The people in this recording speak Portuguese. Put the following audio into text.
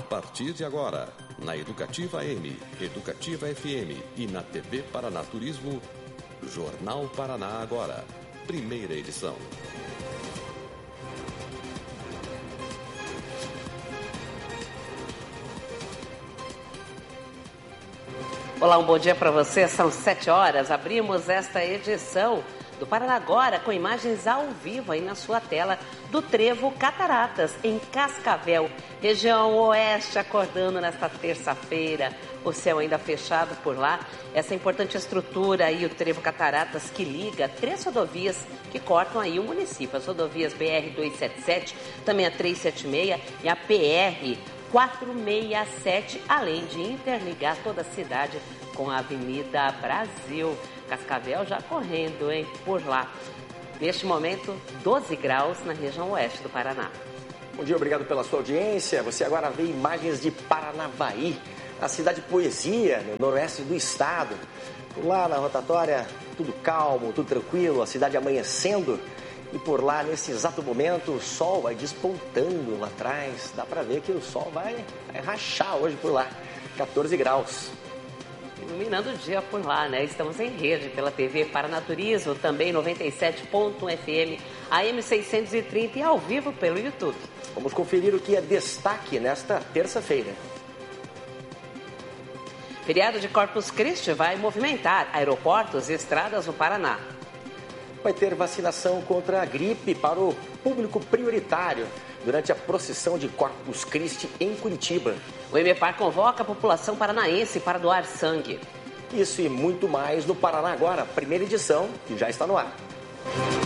partir de agora, na Educativa M, Educativa FM e na TV Paraná Turismo, Jornal Paraná Agora, primeira edição. Olá, um bom dia para você. São 7 horas. Abrimos esta edição do Paraná Agora com imagens ao vivo aí na sua tela do Trevo Cataratas, em Cascavel, região oeste, acordando nesta terça-feira. O céu ainda fechado por lá. Essa importante estrutura aí, o Trevo Cataratas, que liga 3 rodovias que cortam aí o município. As rodovias BR-277, também a 376 e a PR-467, além de interligar toda a cidade com a Avenida Brasil. Cascavel já correndo, hein, por lá. Neste momento, 12 graus na região oeste do Paraná. Bom dia, obrigado pela sua audiência. Você agora vê imagens de Paranavaí, a cidade poesia, no noroeste do estado. Por lá na rotatória, tudo calmo, tudo tranquilo, a cidade amanhecendo. E por lá, nesse exato momento, o sol vai despontando lá atrás. Dá para ver que o sol vai rachar hoje por lá, 14 graus. Iluminando o dia por lá, né? Estamos em rede pela TV Paraná Turismo, também 97.1 FM, AM 630 e ao vivo pelo YouTube. Vamos conferir o que é destaque nesta terça-feira. Feriado de Corpus Christi vai movimentar aeroportos e estradas no Paraná. Vai ter vacinação contra a gripe para o público prioritário durante a procissão de Corpus Christi em Curitiba. O EMEPAR convoca a população paranaense para doar sangue. Isso e muito mais no Paraná Agora, primeira edição, que já está no ar.